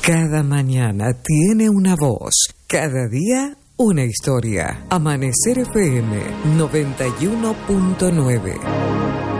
Cada mañana tiene una voz, cada día una historia. Amanecer FM 91.9.